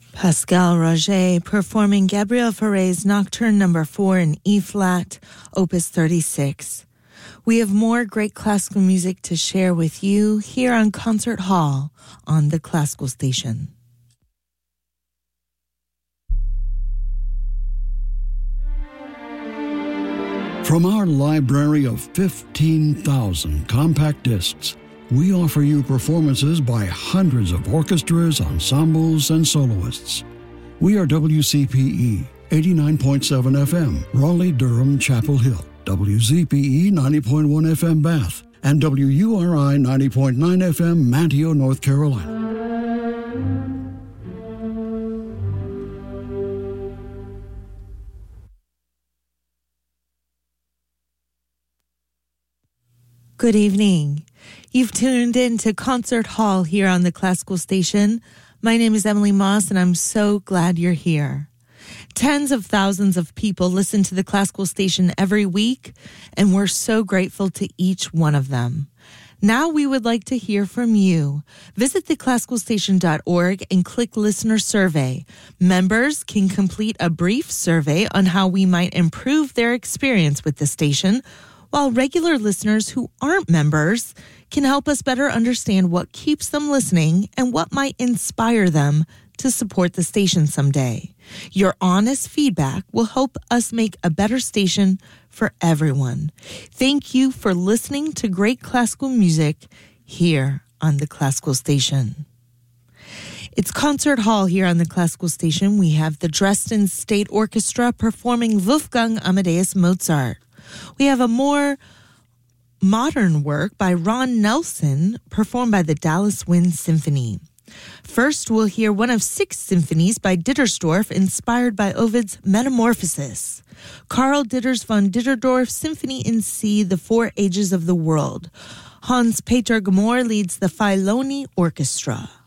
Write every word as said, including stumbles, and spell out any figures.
Pascal Roger performing Gabriel Fauré's Nocturne number four in E-flat, opus thirty-six. We have more great classical music to share with you here on Concert Hall on the Classical Station. From our library of fifteen thousand compact discs, we offer you performances by hundreds of orchestras, ensembles, and soloists. We are W C P E, eighty-nine point seven F M, Raleigh-Durham, Chapel Hill, W Z P E, ninety point one F M, Bath, and W U R I, ninety point nine F M, Manteo, North Carolina. Good evening. You've tuned in to Concert Hall here on the Classical Station. My name is Emily Moss, and I'm so glad you're here. Tens of thousands of people listen to the Classical Station every week, and we're so grateful to each one of them. Now we would like to hear from you. Visit the classical station dot org and click Listener Survey. Members can complete a brief survey on how we might improve their experience with the station, while regular listeners who aren't members can help us better understand what keeps them listening and what might inspire them to support the station someday. Your honest feedback will help us make a better station for everyone. Thank you for listening to great classical music here on the Classical Station. It's Concert Hall here on the Classical Station. We have the Dresden State Orchestra performing Wolfgang Amadeus Mozart. We have a more modern work by Ron Nelson performed by the Dallas Wind Symphony. First, we'll hear one of six symphonies by Dittersdorf inspired by Ovid's Metamorphosis. Karl Ditters von Ditterdorf Symphony in C, The Four Ages of the World. Hans-Peter Gmor leads the Filoni Orchestra.